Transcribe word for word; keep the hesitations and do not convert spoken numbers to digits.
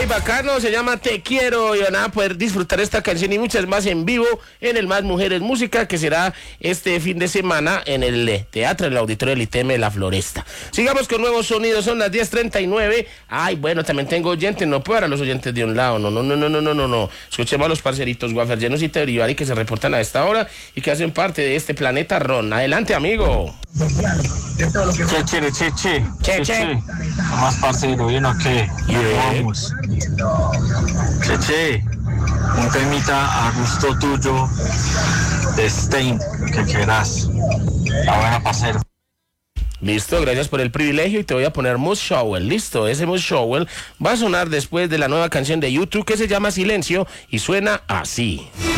Hey, bacano, se llama Te Quiero, y van a poder disfrutar esta canción y muchas más en vivo en el Más Mujeres Música, que será este fin de semana en el teatro, en el auditorio del I T M de La Floresta. Sigamos con nuevos sonidos, son las diez treinta y nueve. Ay, bueno, también tengo oyentes, no puedo dar a los oyentes de un lado, no, no, no, no, no, no, no, no. Escuchemos a los parceritos Wafer Llenos y Teoribari que se reportan a esta hora y que hacen parte de este planeta Ron. Adelante, amigo. Che, che, che, che, Che, che. Más parcero, ¿bien o qué? Yeah. Vamos. Che, che, un temita a gusto tuyo de Stein, que quieras. La buena, parcero. Listo, gracias por el privilegio y te voy a poner Moose Shower. Listo, ese Moose Shower va a sonar después de la nueva canción de YouTube que se llama Silencio y suena así.